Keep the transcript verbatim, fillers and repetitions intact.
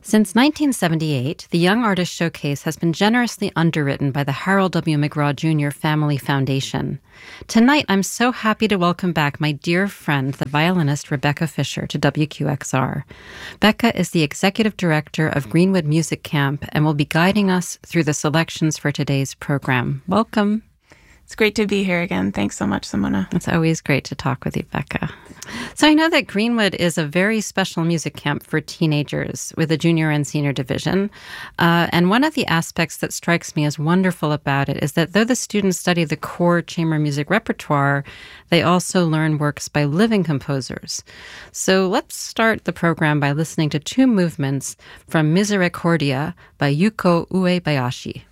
Since nineteen seventy-eight, the Young Artist Showcase has been generously underwritten by the Harold W. McGraw Junior Family Foundation. Tonight, I'm so happy to welcome back my dear friend, the violinist Rebecca Fisher, to W Q X R. Becca is the executive director of Greenwood Music Camp and will be guiding us through the selections for today's program. Welcome. It's great to be here again. Thanks so much, Simona. It's always great to talk with you, Becca. So I know that Greenwood is a very special music camp for teenagers with a junior and senior division. Uh, and one of the aspects that strikes me as wonderful about it is that though the students study the core chamber music repertoire, they also learn works by living composers. So let's start the program by listening to two movements from Misericordia by Yuko Uebayashi.